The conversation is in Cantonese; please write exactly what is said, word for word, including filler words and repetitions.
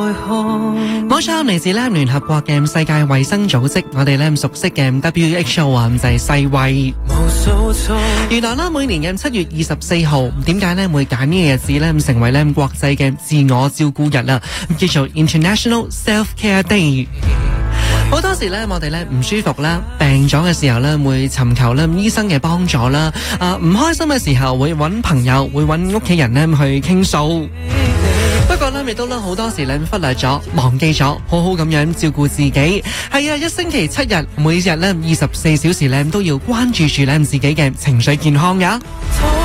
冇錯，嚟自咧聯合國嘅世界衛生組織，我哋咧咁熟悉嘅 W H O 啊，就係世衛。原來啦，每年嘅七月二十四號，點解咧會揀呢個日子咧咁成為咧國際嘅自我照顧日啦？叫做 International Self Care Day。好多時咧，我哋咧唔舒服啦、病咗嘅時候咧，會尋求咧醫生嘅幫助啦。啊，唔開心嘅時候會揾朋友，會揾屋企人咧去傾訴。不過咧，亦都咧好多時咧忽略咗、忘記咗，好好咁樣照顧自己。係啊，一星期七日，每日咧二十四小時咧都要關注住咧自己嘅情緒健康㗎。